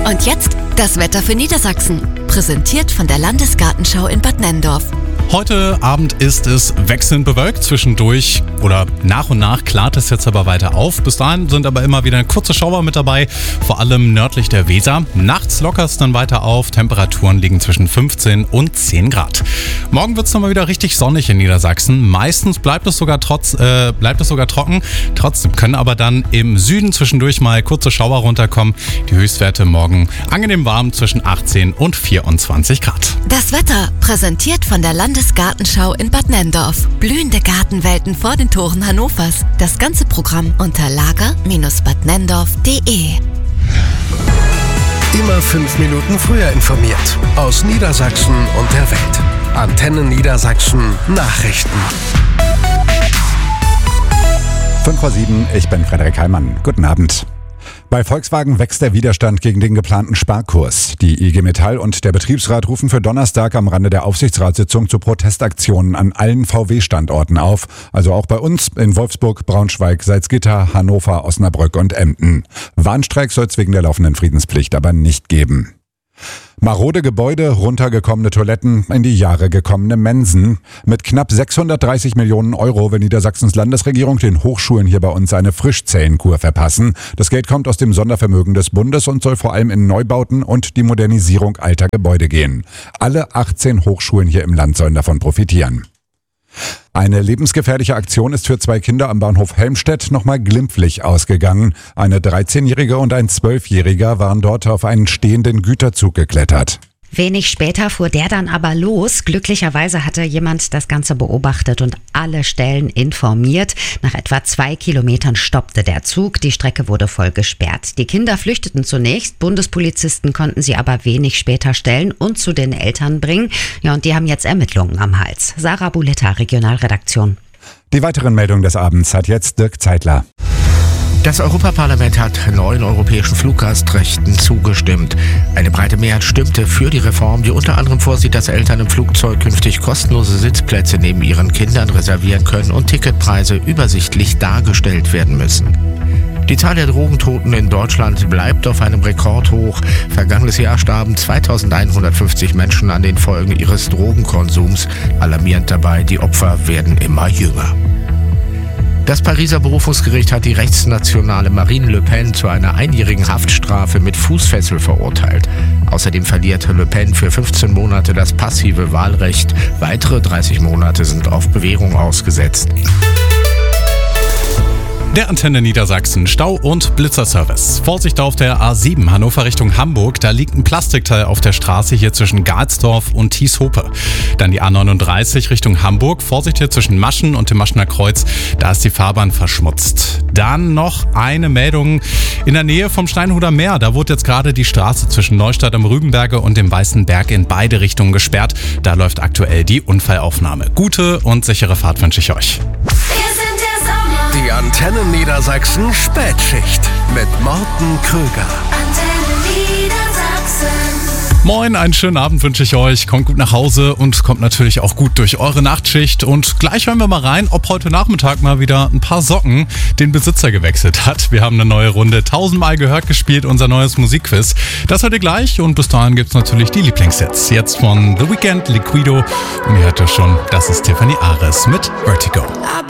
Und jetzt das Wetter für Niedersachsen. Präsentiert von der Landesgartenschau in Bad Nenndorf. Heute Abend ist es wechselnd bewölkt, zwischendurch oder nach und nach klart es jetzt aber weiter auf. Bis dahin sind aber immer wieder kurze Schauer mit dabei, vor allem nördlich der Weser. Nachts lockert es dann weiter auf, Temperaturen liegen zwischen 15 und 10 Grad. Morgen wird es nochmal wieder richtig sonnig in Niedersachsen. Meistens bleibt es sogar trocken. Trotzdem können aber dann im Süden zwischendurch mal kurze Schauer runterkommen. Die Höchstwerte morgen angenehm warm zwischen 18 und 24 Grad. Das Wetter präsentiert von der Landesgartenschau in Bad Nenndorf. Blühende Gartenwelten vor den Toren Hannovers. Das ganze Programm unter lager-badnenndorf.de. Immer 5 Minuten früher informiert. Aus Niedersachsen und der Welt. Antenne Niedersachsen Nachrichten. 5:07, ich bin Frederik Heimann. Guten Abend. Bei Volkswagen wächst der Widerstand gegen den geplanten Sparkurs. Die IG Metall und der Betriebsrat rufen für Donnerstag am Rande der Aufsichtsratssitzung zu Protestaktionen an allen VW-Standorten auf. Also auch bei uns in Wolfsburg, Braunschweig, Salzgitter, Hannover, Osnabrück und Emden. Warnstreik soll es wegen der laufenden Friedenspflicht aber nicht geben. Marode Gebäude, runtergekommene Toiletten, in die Jahre gekommene Mensen. Mit knapp 630 Millionen Euro will Niedersachsens Landesregierung den Hochschulen hier bei uns eine Frischzellenkur verpassen. Das Geld kommt aus dem Sondervermögen des Bundes und soll vor allem in Neubauten und die Modernisierung alter Gebäude gehen. Alle 18 Hochschulen hier im Land sollen davon profitieren. Eine lebensgefährliche Aktion ist für 2 Kinder am Bahnhof Helmstedt nochmal glimpflich ausgegangen. Eine 13-Jährige und ein 12-Jähriger waren dort auf einen stehenden Güterzug geklettert. Wenig später fuhr der dann aber los. Glücklicherweise hatte jemand das Ganze beobachtet und alle Stellen informiert. Nach etwa 2 Kilometern stoppte der Zug. Die Strecke wurde voll gesperrt. Die Kinder flüchteten zunächst. Bundespolizisten konnten sie aber wenig später stellen und zu den Eltern bringen. Ja, und die haben jetzt Ermittlungen am Hals. Sarah Buletta, Regionalredaktion. Die weiteren Meldungen des Abends hat jetzt Dirk Zeitler. Das Europaparlament hat 9 europäischen Fluggastrechten zugestimmt. Eine breite Mehrheit stimmte für die Reform, die unter anderem vorsieht, dass Eltern im Flugzeug künftig kostenlose Sitzplätze neben ihren Kindern reservieren können und Ticketpreise übersichtlich dargestellt werden müssen. Die Zahl der Drogentoten in Deutschland bleibt auf einem Rekordhoch. Vergangenes Jahr starben 2150 Menschen an den Folgen ihres Drogenkonsums. Alarmierend dabei, die Opfer werden immer jünger. Das Pariser Berufungsgericht hat die rechtsnationale Marine Le Pen zu einer einjährigen Haftstrafe mit Fußfessel verurteilt. Außerdem verliert Le Pen für 15 Monate das passive Wahlrecht. Weitere 30 Monate sind auf Bewährung ausgesetzt. Der Antenne Niedersachsen Stau- und Blitzerservice. Vorsicht auf der A7 Hannover Richtung Hamburg. Da liegt ein Plastikteil auf der Straße hier zwischen Galsdorf und Thieshope. Dann die A39 Richtung Hamburg. Vorsicht hier zwischen Maschen und dem Maschener Kreuz. Da ist die Fahrbahn verschmutzt. Dann noch eine Meldung in der Nähe vom Steinhuder Meer. Da wurde jetzt gerade die Straße zwischen Neustadt am Rübenberge und dem Weißen Berg in beide Richtungen gesperrt. Da läuft aktuell die Unfallaufnahme. Gute und sichere Fahrt wünsche ich euch. Die Antenne Niedersachsen Spätschicht mit Morten Krüger. Antenne Niedersachsen. Moin, einen schönen Abend wünsche ich euch. Kommt gut nach Hause und kommt natürlich auch gut durch eure Nachtschicht. Und gleich hören wir mal rein, ob heute Nachmittag mal wieder ein paar Socken den Besitzer gewechselt hat. Wir haben eine neue Runde 1000-mal gehört gespielt, unser neues Musikquiz. Das hört ihr gleich und bis dahin gibt's natürlich die Lieblingssets. Jetzt von The Weeknd, Liquido und ihr hört ja schon, das ist Tiffany Ares mit Vertigo.